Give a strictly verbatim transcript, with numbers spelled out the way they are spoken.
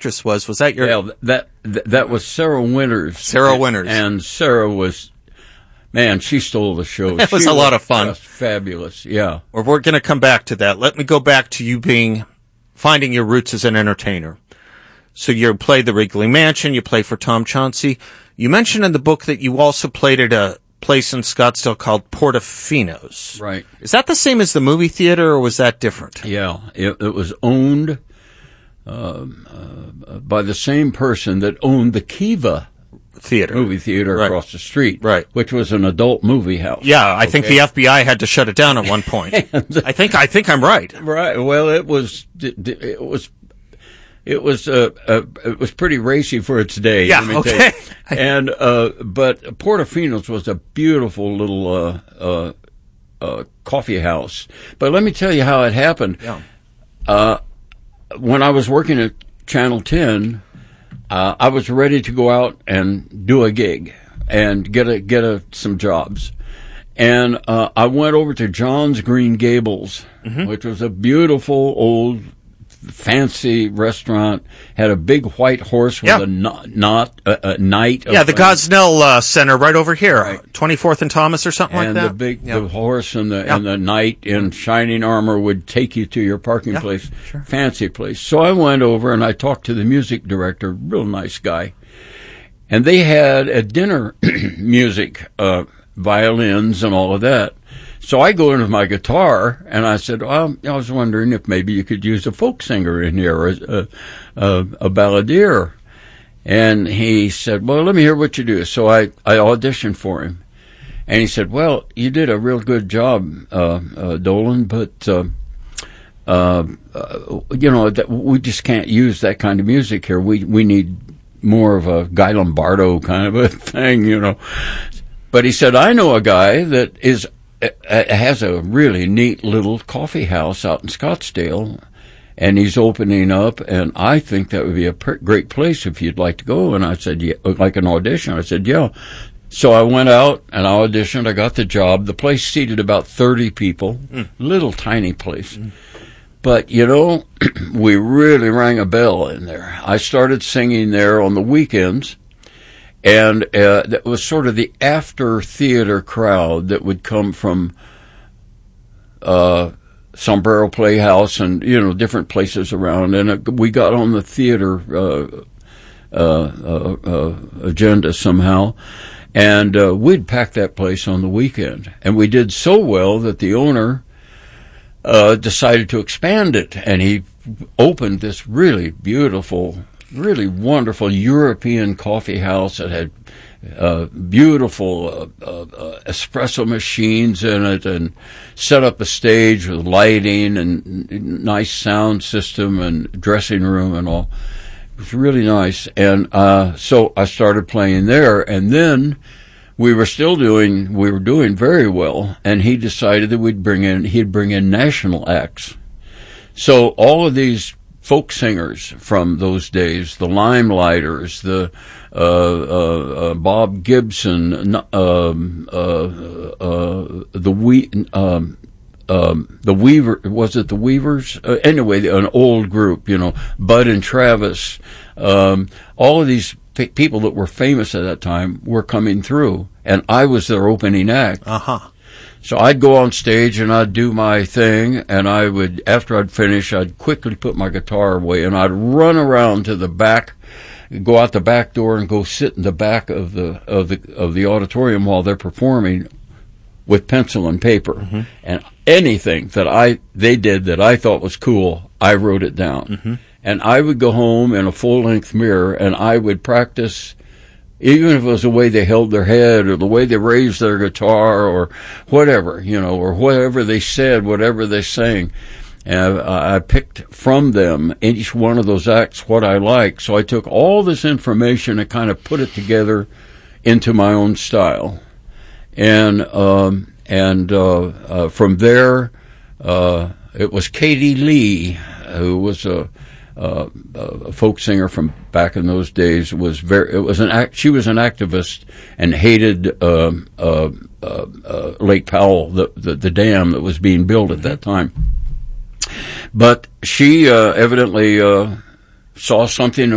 actress was. Was that your... Yeah, that, that, that was Sarah Winters. Sarah Winters. And Sarah was... Man, she stole the show. That was she a lot of fun. Just fabulous, yeah. Well, we're going to come back to that. Let me go back to you being, finding your roots as an entertainer. So you played the Wrigley Mansion, you played for Tom Chauncey. You mentioned in the book that you also played at a place in Scottsdale called Portofino's. Right. Is that the same as the movie theater, or was that different? Yeah, it, it was owned uh, uh, by the same person that owned the Kiva Theater. movie theater Right. across the street, Right. which was an adult movie house. Yeah, I Okay? think the F B I had to shut it down at one point. I think I think I'm right. Right. Well, it was it was it was uh, uh, it was pretty racy for its day. Yeah. let me Okay. tell you. And uh, but Portofino's was a beautiful little uh, uh, uh, coffee house. But let me tell you how it happened. Yeah. Uh, when I was working at Channel ten. Uh, I was ready to go out and do a gig and get a get a some jobs, and uh, I went over to John's Green Gables, mm-hmm. which was a beautiful old fancy restaurant. Had a big white horse with yeah. a knot, knot a, a knight. Yeah, the Gosnell uh, Center right over here, right. twenty-fourth and Thomas or something and like that. And the big yeah. the horse and the yeah. and the knight in shining armor would take you to your parking yeah, place, sure. fancy place. So I went over and I talked to the music director, real nice guy, and they had a dinner music, uh, violins and all of that. So I go in with my guitar, and I said, well, I was wondering if maybe you could use a folk singer in here, or a, a, a balladeer. And he said, well, let me hear what you do. So I, I auditioned for him. And he said, well, you did a real good job, uh, uh, Dolan, but, uh, uh, uh, you know, that we just can't use that kind of music here. We, we need more of a Guy Lombardo kind of a thing, you know. But he said, I know a guy that is has a really neat little coffee house out in Scottsdale, and he's opening up, and I think that would be a per- great place if you'd like to go. And I said, yeah, like an audition. I said, yeah. So I went out and I auditioned. I got the job. The place seated about thirty people, mm. little tiny place. Mm. But, you know, we really rang a bell in there. I started singing there on the weekends. And uh, that was sort of the after theater crowd that would come from uh, Sombrero Playhouse and, you know, different places around. And uh, we got on the theater uh, uh, uh, uh, agenda somehow. And uh, we'd pack that place on the weekend. And we did so well that the owner uh, decided to expand it. And he opened this really beautiful really wonderful European coffee house that had uh, beautiful uh, uh, espresso machines in it, and set up a stage with lighting and nice sound system and dressing room and all. It was really nice. And uh, so I started playing there, and then we were still doing, we were doing very well, and he decided that we'd bring in, he'd bring in national acts. So all of these folk singers from those days, the Limelighters, the uh, uh, uh, Bob Gibson, um, uh, uh, the we, um, um, the Weaver, was it the Weavers? Uh, anyway, an old group, you know, Bud and Travis, um, all of these p- people that were famous at that time were coming through, and I was their opening act. Uh huh. So I'd go on stage and I'd do my thing, and I would, after I'd finish, I'd quickly put my guitar away, and I'd run around to the back, go out the back door and go sit in the back of the of the of the auditorium while they're performing with pencil and paper. Mm-hmm. And anything that I they did that I thought was cool, I wrote it down. Mm-hmm. And I would go home in a full-length mirror, and I would practice. Even if it was the way they held their head or the way they raised their guitar or whatever, you know, or whatever they said, whatever they sang. And I, I picked from them, each one of those acts, what I liked. So I took all this information and kind of put it together into my own style. And, um, and, uh, uh, from there, uh, it was Katie Lee, who was a, Uh, a folk singer from back in those days. Was very. It was an act. She was an activist and hated um, uh, uh, uh, Lake Powell, the, the the dam that was being built at that time. But she uh, evidently uh, saw something